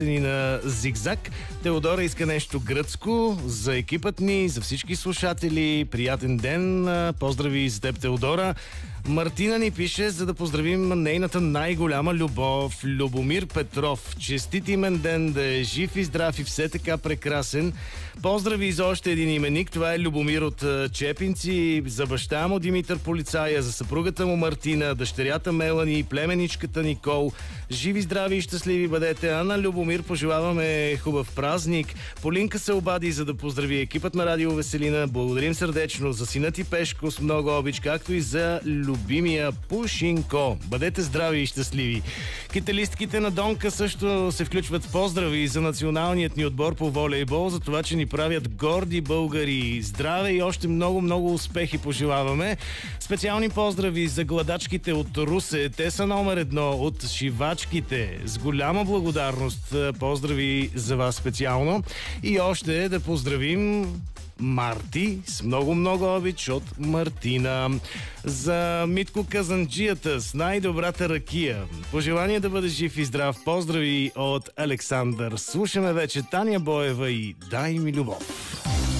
на Зигзаг. Теодора иска нещо гръцко за екипът ни, за всички слушатели. Приятен ден. Поздрави за теб, Теодора. Мартина ни пише, за да поздравим нейната най-голяма любов, Любомир Петров. Честит имен ден, да е жив и здрав и все така прекрасен. Поздрави за още един именик. Това е Любомир от Чепинци. За баща му Димитър Полицая, за съпругата му Мартина, дъщерята Мелани и племеничката Никол. Живи, здрави и щастливи бъдете. А на Любомир пожелаваме хубав празник. Полинка се обади, за да поздрави екипът на Радио Веселина. Благодарим сърдечно за сина ти Пешко с много обич, както и за любимия Пушинко. Бъдете здрави и щастливи. Киталистките на Донка също се включват в поздрави за националният ни отбор по волейбол, за това, че ни правят горди българи. Здраве и още много успехи пожелаваме. Специални поздрави за гладачките от Русе. Те са номер 1 от шивачките. С голяма благодарност поздрави за вас специално. И още да поздравим Марти с много обич от Мартина. За Митко Казанджията с най-добрата ракия. Пожелание да бъде жив и здрав. Поздрави от Александър. Слушаме вече Таня Боева и Дай ми любов.